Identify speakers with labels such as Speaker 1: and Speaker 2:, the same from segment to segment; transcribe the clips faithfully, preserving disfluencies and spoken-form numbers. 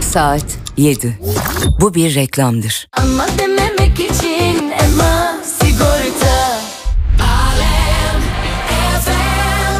Speaker 1: Saat yedi. Bu bir reklamdır.
Speaker 2: Ama dememek için Ema Sigorta. Alem F M.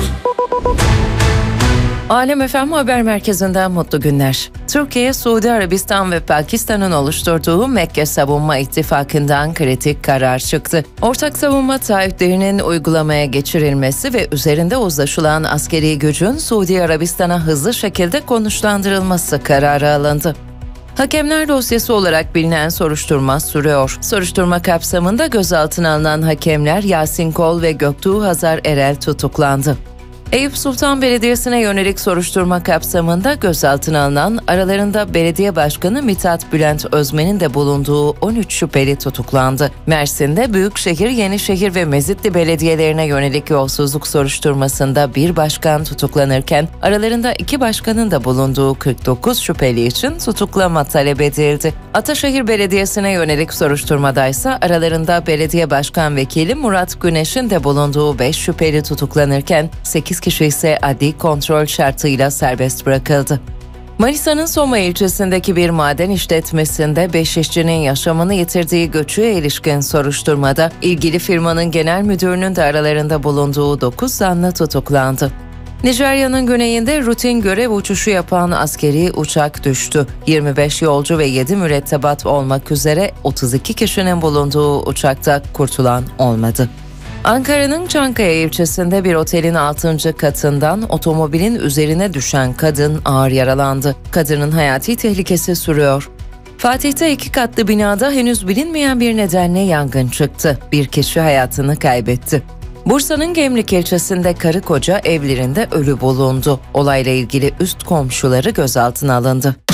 Speaker 3: Alem F M Haber Merkezi'nden mutlu günler. Türkiye, Suudi Arabistan ve Pakistan'ın oluşturduğu Mekke Savunma İttifakı'ndan kritik karar çıktı. Ortak savunma taahhütlerinin uygulamaya geçirilmesi ve üzerinde uzlaşılan askeri gücün Suudi Arabistan'a hızlı şekilde konuşlandırılması kararı alındı. Hakemler dosyası olarak bilinen soruşturma sürüyor. Soruşturma kapsamında gözaltına alınan hakemler Yasin Kol ve Göktuğ Hazar Erel tutuklandı. Eyüp Sultan Belediyesi'ne yönelik soruşturma kapsamında gözaltına alınan, aralarında belediye başkanı Mithat Bülent Özmen'in de bulunduğu on üç şüpheli tutuklandı. Mersin'de Büyükşehir, Yenişehir ve Mezitli belediyelerine yönelik yolsuzluk soruşturmasında bir başkan tutuklanırken, aralarında iki başkanın da bulunduğu kırk dokuz şüpheli için tutuklama talep edildi. Ataşehir Belediyesi'ne yönelik soruşturmadaysa aralarında belediye başkan vekili Murat Güneş'in de bulunduğu beş şüpheli tutuklanırken, sekiz kişi ise adli kontrol şartıyla serbest bırakıldı. Manisa'nın Soma ilçesindeki bir maden işletmesinde beş işçinin yaşamını yitirdiği göçüğe ilişkin soruşturmada ilgili firmanın genel müdürünün de aralarında bulunduğu dokuz zanlı tutuklandı. Nijerya'nın güneyinde rutin görev uçuşu yapan askeri uçak düştü. yirmi beş yolcu ve yedi mürettebat olmak üzere otuz iki kişinin bulunduğu uçakta kurtulan olmadı. Ankara'nın Çankaya ilçesinde bir otelin altıncı katından otomobilin üzerine düşen kadın ağır yaralandı. Kadının hayati tehlikesi sürüyor. Fatih'te iki katlı binada henüz bilinmeyen bir nedenle yangın çıktı. Bir kişi hayatını kaybetti. Bursa'nın Gemlik ilçesinde karı koca evlerinde ölü bulundu. Olayla ilgili üst komşuları gözaltına alındı.